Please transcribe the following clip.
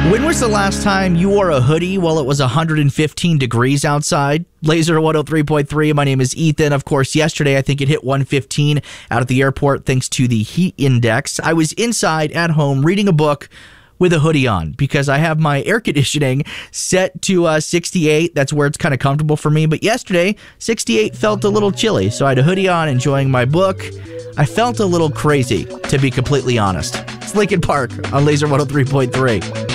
When was the last time you wore a hoodie while it was 115 degrees outside? Laser 103.3. My name is Ethan. Of course, yesterday I think it hit 115 out at the airport thanks to the heat index. I was inside at home reading a book with a hoodie on because I have my air conditioning set to 68. That's where it's kind of comfortable for me. But yesterday, 68 felt a little chilly, so I had a hoodie on enjoying my book. I felt a little crazy, to be completely honest. It's Lincoln Park on Laser 103.3.